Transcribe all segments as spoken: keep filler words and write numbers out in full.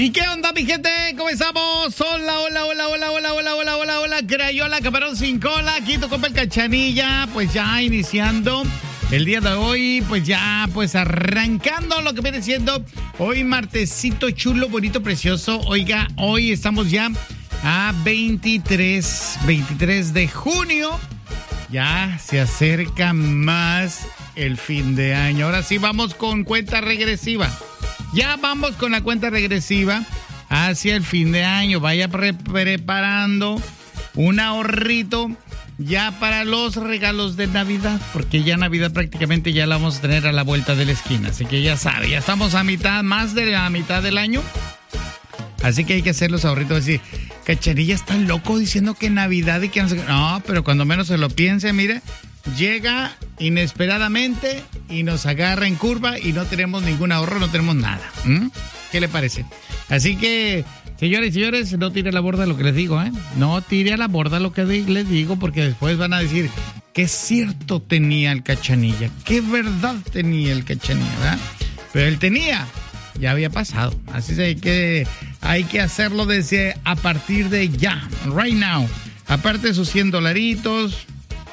¿Y qué onda, mi gente? ¿Cómo estamos? Hola, hola, hola, hola, hola, hola, hola, hola, hola, Crayola, Camarón sin cola, aquí tu compa el Cachanilla, pues ya iniciando el día de hoy, pues ya, pues arrancando lo que viene siendo hoy martesito chulo, bonito, precioso. Oiga, hoy estamos ya a veintitrés, veintitrés de junio, ya se acerca más el fin de año. Ahora sí vamos con cuenta regresiva. Ya vamos con la cuenta regresiva hacia el fin de año. Vaya pre- preparando un ahorrito ya para los regalos de Navidad, porque ya Navidad prácticamente ya la vamos a tener a la vuelta de la esquina. Así que ya sabe, ya estamos a mitad, más de la mitad del año. Así que hay que hacer los ahorritos. Así, Cachanilla está loco diciendo que Navidad y que no sé qué. No, pero cuando menos se lo piense, mire, llega inesperadamente y nos agarra en curva y no tenemos ningún ahorro, no tenemos nada. ¿Mm? ¿Qué le parece? Así que, señores y señores, no tire a la borda lo que les digo, ¿eh? No tire a la borda lo que les digo, porque después van a decir qué cierto tenía el Cachanilla, qué verdad tenía el Cachanilla, ¿verdad? Pero él tenía, ya había pasado. Así que hay que, hay que hacerlo desde a partir de ya, right now. Aparte de sus cien dolaritos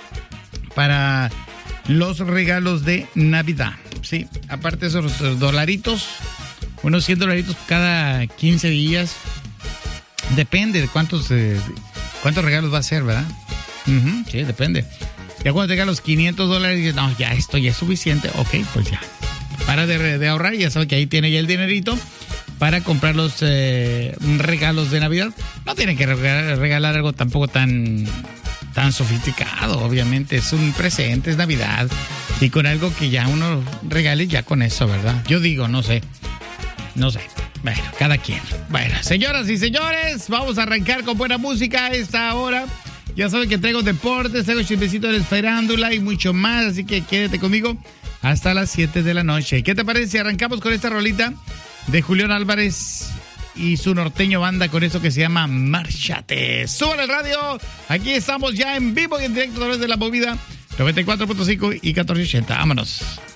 para los regalos de Navidad, sí, aparte de esos dolaritos, unos cien dolaritos cada quince días, depende de cuántos, eh, cuántos regalos va a ser, ¿verdad? Uh-huh, sí, depende. Ya cuando tenga los quinientos dólares, no, ya esto ya es suficiente, ok, pues ya, para de, de ahorrar, ya sabe que ahí tiene ya el dinerito para comprar los eh, regalos de Navidad. No tienen que regalar, regalar algo tampoco tan... tan sofisticado, obviamente, es un presente, es Navidad, y con algo que ya uno regale, ya con eso, ¿verdad? Yo digo, no sé, no sé, bueno, cada quien. Bueno, señoras y señores, vamos a arrancar con buena música a esta hora. Ya saben que traigo deportes, traigo chismecito de farándula y mucho más, así que quédate conmigo hasta las siete de la noche. ¿Qué te parece si arrancamos con esta rolita de Julián Álvarez y su norteño banda con eso que se llama Márchate? Súbale el radio, aquí estamos ya en vivo y en directo a través de la movida noventa y cuatro punto cinco y catorce ochenta. Vámonos.